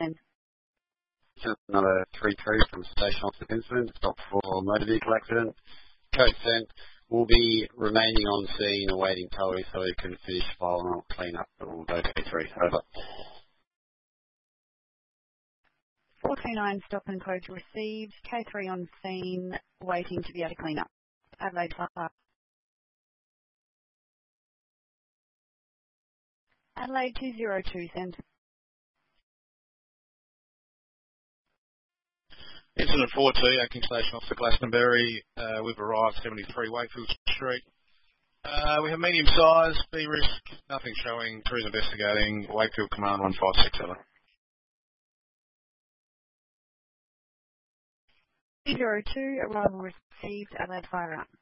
send. Another 3-3 from Station Officer Vincent, stop for motor vehicle accident. Code sent. Will be remaining on scene awaiting towing so he can finish final clean-up. We'll go to K3. Over. 429 stop and code received. K3 on scene waiting to be able to clean up. Adelaide Fire. Adelaide 202 send. Incident 4T, acting Station Officer Glastonbury. We've arrived 73 Wakefield Street. We have medium size, B risk, nothing showing. Crews investigating. Wakefield Command 1567. 202 arrival received. Adelaide Fire up.